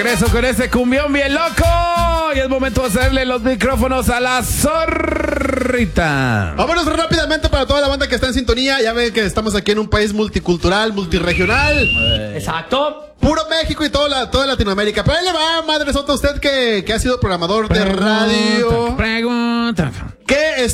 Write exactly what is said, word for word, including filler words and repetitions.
Regreso con ese cumbión bien loco. Y es momento de hacerle los micrófonos a la zorrita. Vámonos rápidamente para toda la banda que está en sintonía. Ya ven que estamos aquí en un país multicultural, multiregional. Exacto. Puro México y toda, la, toda Latinoamérica. Pero ahí le va, madre sota, usted que, que ha sido programador de radio. Pregunta. ¿Qué